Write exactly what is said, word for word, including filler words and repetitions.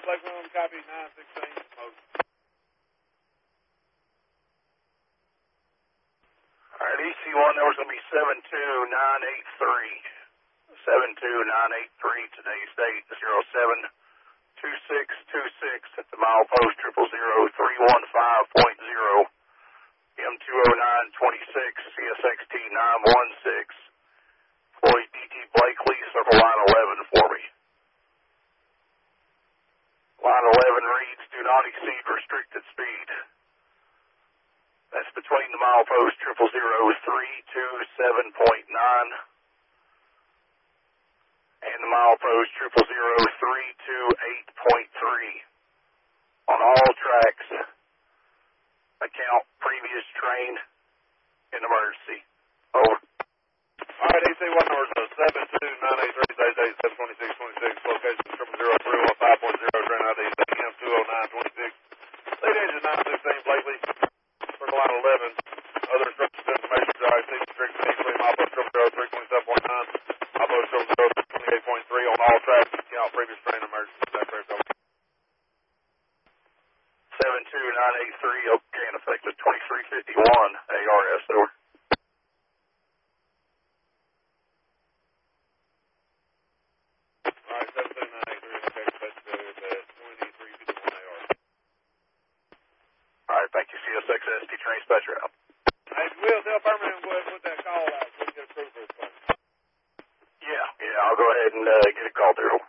Blake Williams, copy nine sixteen. All right, E C one, number's going to be seven two nine eight three. seven two nine eight three, today's date, zero seven two six two six at the milepost triple zero three one five point zero. M two oh nine twenty-six, C S X T nine one six. Floyd D T Blakely, circle line eleven for me. Line eleven reads, do not exceed restricted speed. That's between the milepost triple zero three two seven point nine and the milepost triple zero three two eight point three. On all tracks, account previous train in emergency. Over. All right, E C one numbers are seven two nine eight three, today's date seven twenty-six twenty-six, location triple zero three one five point zero, train I D M two oh nine twenty-six. Lead engine nine sixteen, Blakely, circle line eleven. Other instructions and information are C strict three, milepost triple zero three twenty-seven point nine, milepost triple zero three twenty-eight point three on all tracks, account previous train emergency. Is that correct? Over. seven two nine eight three, okay, and effective twenty-three fifty-one, A R S, over. All right, seven two nine eight three, okay, effective at twenty-three fifty-one, A R S. All right, thank you, C S X S T train dispatcher out. Hey, Will, tell Birmingham go ahead and put that call out so we can get approved for this place. Yeah, yeah, I'll go ahead and uh, get it called there.